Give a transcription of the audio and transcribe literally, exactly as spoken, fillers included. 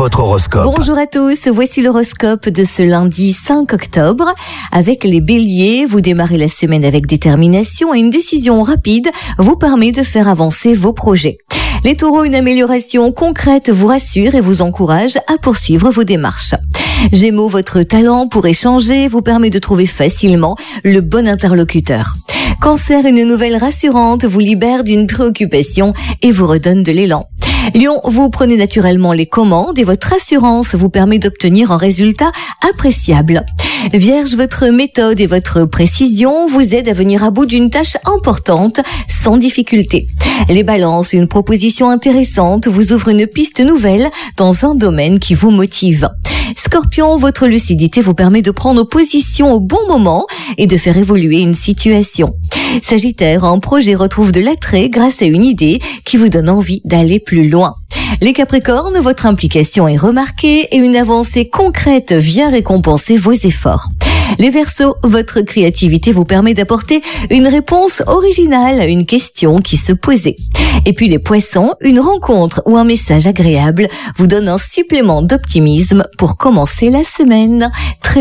votre horoscope. Bonjour à tous, voici l'horoscope de ce lundi cinq octobre. Avec les béliers, vous démarrez la semaine avec détermination et une décision rapide vous permet de faire avancer vos projets. Les taureaux, une amélioration concrète vous rassure et vous encourage à poursuivre vos démarches. Gémeaux, votre talent pour échanger vous permet de trouver facilement le bon interlocuteur. Cancer, une nouvelle rassurante vous libère d'une préoccupation et vous redonne de l'élan. Lion, vous prenez naturellement les commandes et votre assurance vous permet d'obtenir un résultat appréciable. Vierge, votre méthode et votre précision vous aident à venir à bout d'une tâche importante sans difficulté. Les balances, une proposition intéressante vous ouvre une piste nouvelle dans un domaine qui vous motive. Scorpion, votre lucidité vous permet de prendre position au bon moment et de faire évoluer une situation. Sagittaire, un projet retrouve de l'attrait grâce à une idée qui vous donne envie d'aller plus loin. Les Capricornes, votre implication est remarquée et une avancée concrète vient récompenser vos efforts. Les Verseaux, votre créativité vous permet d'apporter une réponse originale à une question qui se posait. Et puis les Poissons, une rencontre ou un message agréable vous donne un supplément d'optimisme pour commencer la semaine. Très